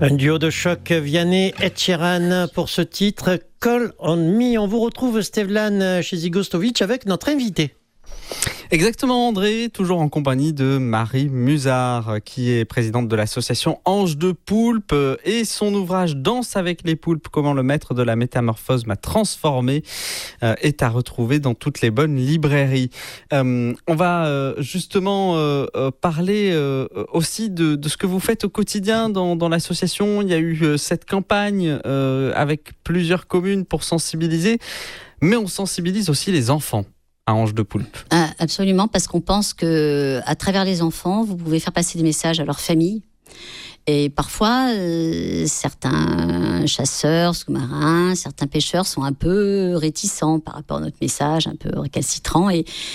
Un duo de choc, Vianney et Sheeran pour ce titre Call on Me. On vous retrouve Stevlan Chezigostovic avec notre invité. Exactement André, toujours en compagnie de Marie Musard qui est présidente de l'association Ange de Poulpe et son ouvrage Danse avec les poulpes, comment le maître de la métamorphose m'a transformé est à retrouver dans toutes les bonnes librairies. On va justement parler aussi de ce que vous faites au quotidien dans l'association. Il y a eu cette campagne avec plusieurs communes pour sensibiliser, mais on sensibilise aussi les enfants à Ange de Poulpe. Absolument, parce qu'on pense que à travers les enfants, vous pouvez faire passer des messages à leur famille. Et parfois, certains chasseurs, sous-marins, certains pêcheurs sont un peu réticents par rapport à notre message, un peu récalcitrants.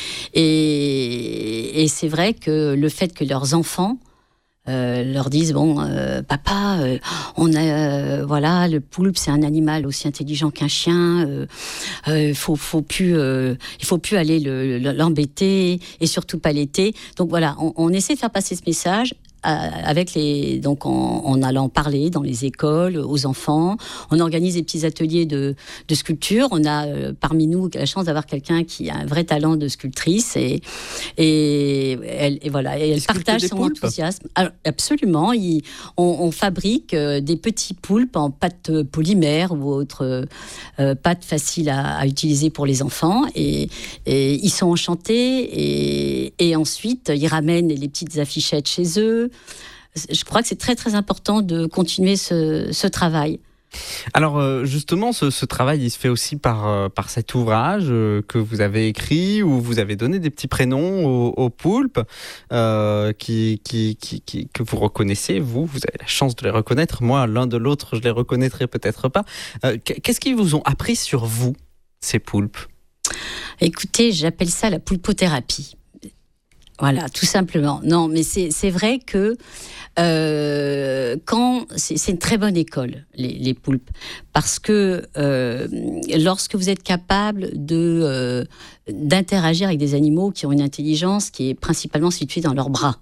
Et c'est vrai que le fait que leurs enfants leur disent papa, on a voilà, le poulpe c'est un animal aussi intelligent qu'un chien, il faut plus aller l'embêter et surtout pas l'été. Donc voilà, on essaie de faire passer ce message avec en allant parler dans les écoles aux enfants. On organise des petits ateliers de sculpture. On a parmi nous la chance d'avoir quelqu'un qui a un vrai talent de sculptrice et elle partage son enthousiasme. Alors, absolument. On fabrique des petits poulpes en pâte polymère ou autre pâte facile à utiliser pour les enfants et ils sont enchantés et ensuite ils ramènent les petites affichettes chez eux. Je crois que c'est très très important de continuer ce travail. Alors justement, ce travail, il se fait aussi par cet ouvrage que vous avez écrit, où vous avez donné des petits prénoms aux poulpes que vous reconnaissez. Vous avez la chance de les reconnaître. Moi, l'un de l'autre, je les reconnaîtrai peut-être pas. Qu'est-ce qu'ils vous ont appris sur vous, ces poulpes ? Écoutez, j'appelle ça la poulpothérapie. Voilà, tout simplement. Non, mais c'est vrai que c'est une très bonne école, les poulpes, parce que lorsque vous êtes capable d'interagir avec des animaux qui ont une intelligence qui est principalement située dans leurs bras.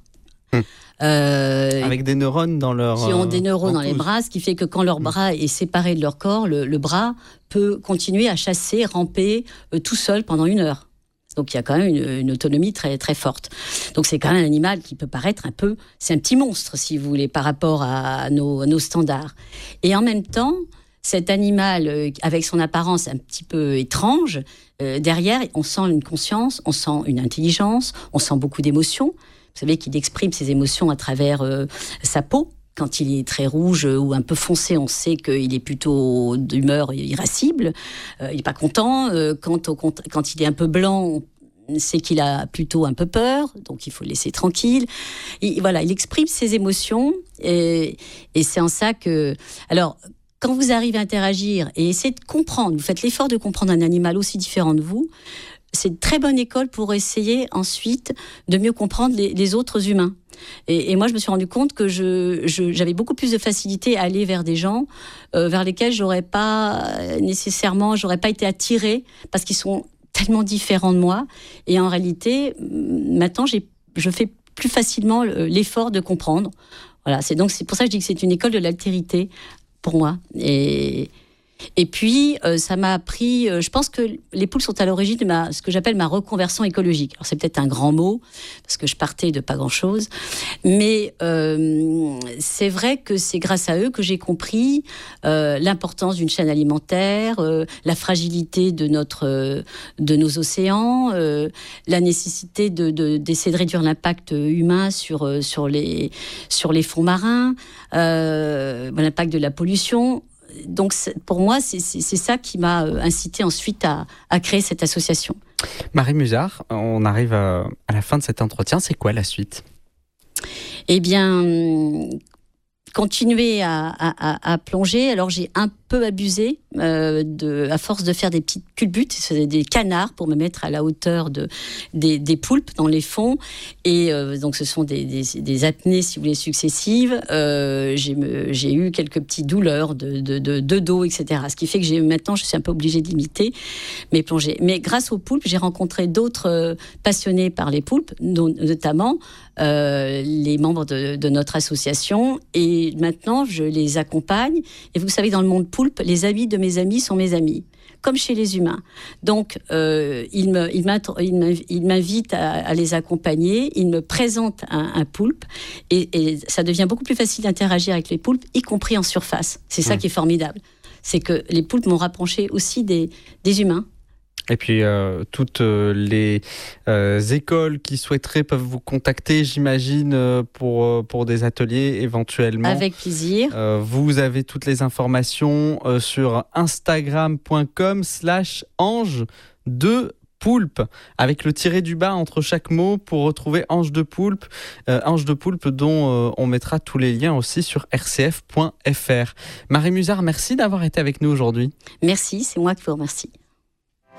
Avec des neurones dans leur... Qui ont des neurones dans les bras, ce qui fait que quand leur bras est séparé de leur corps, le bras peut continuer à chasser, ramper tout seul pendant 1 heure. Donc il y a quand même une autonomie très, très forte. Donc c'est quand même un animal qui peut paraître c'est un petit monstre, si vous voulez, par rapport à nos standards. Et en même temps, cet animal, avec son apparence un petit peu étrange, derrière, on sent une conscience, on sent une intelligence, on sent beaucoup d'émotions. Vous savez qu'il exprime ses émotions à travers sa peau. Quand il est très rouge ou un peu foncé, on sait qu'il est plutôt d'humeur irascible. Il n'est pas content. Quand il est un peu blanc, on sait qu'il a plutôt un peu peur. Donc, il faut le laisser tranquille. Il exprime ses émotions. Et c'est en ça que... Alors, quand vous arrivez à interagir et essayer de comprendre, vous faites l'effort de comprendre un animal aussi différent de vous, c'est une très bonne école pour essayer ensuite de mieux comprendre les autres humains. Et moi, je me suis rendu compte que j'avais beaucoup plus de facilité à aller vers des gens vers lesquels j'aurais pas été attirée parce qu'ils sont tellement différents de moi. Et en réalité, maintenant, je fais plus facilement l'effort de comprendre. Voilà, c'est pour ça que je dis que c'est une école de l'altérité pour moi. Et puis, ça m'a appris... je pense que les poules sont à l'origine de ce que j'appelle ma reconversion écologique. Alors, c'est peut-être un grand mot, parce que je partais de pas grand-chose. Mais c'est vrai que c'est grâce à eux que j'ai compris l'importance d'une chaîne alimentaire, la fragilité de nos océans, la nécessité d'essayer de réduire l'impact humain sur les fonds marins, l'impact de la pollution. Donc, pour moi, c'est ça qui m'a incité ensuite à créer cette association. Marie Musard, on arrive à la fin de cet entretien. C'est quoi la suite ? Eh bien, continuer à plonger. Alors, j'ai un peu abusé à force de faire des petites culbutes, c'est des canards pour me mettre à la hauteur des poulpes dans les fonds. Et donc, ce sont des apnées, si vous voulez, successives. J'ai eu quelques petites douleurs de dos, etc. Ce qui fait que maintenant, je suis un peu obligée de limiter mes plongées. Mais grâce aux poulpes, j'ai rencontré d'autres passionnés par les poulpes, notamment les membres de notre association. Et maintenant, je les accompagne. Et vous savez, dans le monde poulpe, les amis de mes amis sont mes amis, comme chez les humains. Donc, ils m'invitent à les accompagner, ils me présentent un poulpe, et ça devient beaucoup plus facile d'interagir avec les poulpes, y compris en surface. C'est ça qui est formidable. C'est que les poulpes m'ont rapproché aussi des humains. Et puis, toutes les écoles qui souhaiteraient peuvent vous contacter, j'imagine, pour des ateliers éventuellement. Avec plaisir. Vous avez toutes les informations sur instagram.com/ange de poulpe, avec le tiré du bas entre chaque mot pour retrouver Ange de poulpe dont on mettra tous les liens aussi sur rcf.fr. Marie Musard, merci d'avoir été avec nous aujourd'hui. Merci, c'est moi qui vous remercie.